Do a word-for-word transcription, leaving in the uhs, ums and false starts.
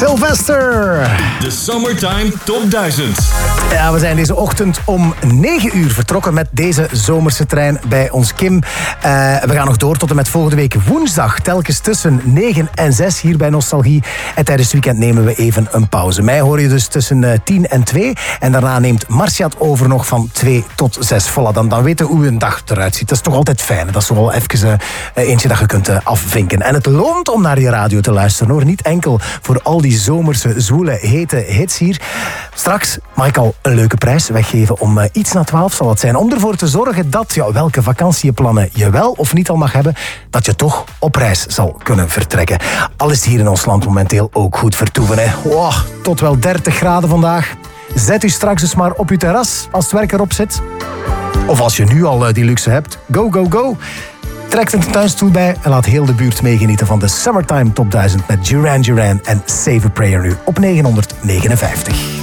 Sylvester. De Summertime Top duizend. Ja, we zijn deze ochtend om negen uur vertrokken met deze zomerse trein bij ons Kim. Uh, we gaan nog door tot en met volgende week woensdag. Telkens tussen negen en zes hier bij Nostalgie. En tijdens het weekend nemen we even een pauze. Mij hoor je dus tussen uh, tien en twee. En daarna neemt Marcia het over nog van twee tot zes. Voilà, dan, dan weten we hoe een dag eruit ziet. Dat is toch altijd fijn. Dat is toch wel even uh, eentje dat je kunt uh, afvinken. En het loont om naar je radio te luisteren, hoor. Niet enkel voor al die zomerse, zwoele, hete hits hier. Straks mag ik al een leuke prijs weggeven om uh, iets na twaalf zal het zijn. Om ervoor te zorgen dat, ja, welke vakantieplannen je wel of niet al mag hebben, dat je toch op reis zal kunnen vertrekken. Al is het hier in ons land momenteel ook goed vertoeven, hè. Wow, tot wel dertig graden vandaag. Zet u straks dus maar op uw terras als het werk erop zit. Of als je nu al uh, die luxe hebt, go, go, go. Trek een tuinstoel bij en laat heel de buurt meegenieten van de Summertime Top duizend met Duran Duran en Save a Prayer nu op negenhonderdnegenenvijftig.